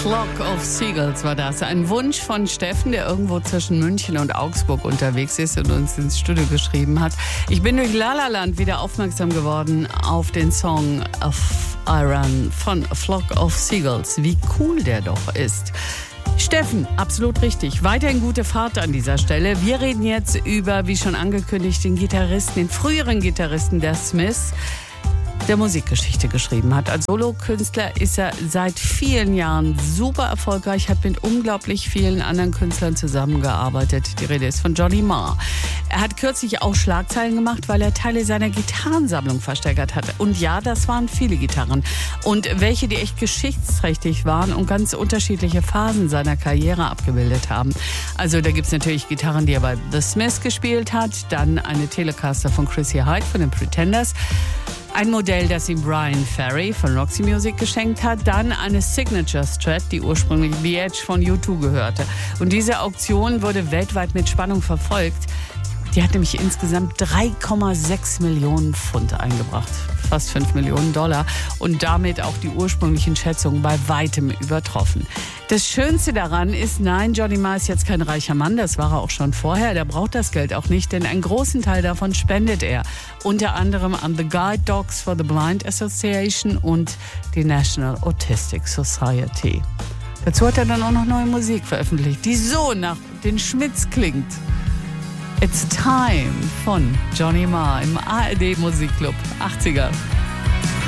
Flock of Seagulls war das. Ein Wunsch von Steffen, der irgendwo zwischen München und Augsburg unterwegs ist und uns ins Studio geschrieben hat. Ich bin durch La La Land wieder aufmerksam geworden auf den Song of Iran von A Flock of Seagulls. Wie cool der doch ist. Steffen, absolut richtig. Weiterhin gute Fahrt an dieser Stelle. Wir reden jetzt über, wie schon angekündigt, den Gitarristen, den früheren Gitarristen der Smiths, der Musikgeschichte geschrieben hat. Als Solokünstler ist er seit vielen Jahren super erfolgreich, hat mit unglaublich vielen anderen Künstlern zusammengearbeitet. Die Rede ist von Johnny Marr. Er hat kürzlich auch Schlagzeilen gemacht, weil er Teile seiner Gitarrensammlung versteigert hat. Und ja, das waren viele Gitarren. Und welche, die echt geschichtsträchtig waren und ganz unterschiedliche Phasen seiner Karriere abgebildet haben. Also da gibt es natürlich Gitarren, die er bei The Smiths gespielt hat. Dann eine Telecaster von Chrissy Hynde von den Pretenders. Ein Modell, das ihm Brian Ferry von Roxy Music geschenkt hat. Dann eine Signature Strat, die ursprünglich The Edge von U2 gehörte. Und diese Auktion wurde weltweit mit Spannung verfolgt. Die hat nämlich insgesamt 3,6 Millionen Pfund eingebracht. Fast 5 Millionen Dollar. Und damit auch die ursprünglichen Schätzungen bei weitem übertroffen. Das Schönste daran ist, nein, Johnny Marr ist jetzt kein reicher Mann, das war er auch schon vorher. Der braucht das Geld auch nicht, denn einen großen Teil davon spendet er. Unter anderem an The Guide Dogs for the Blind Association und die National Autistic Society. Dazu hat er dann auch noch neue Musik veröffentlicht, die so nach den Schmitz klingt. It's Time von Johnny Marr im ARD Musikclub 80er.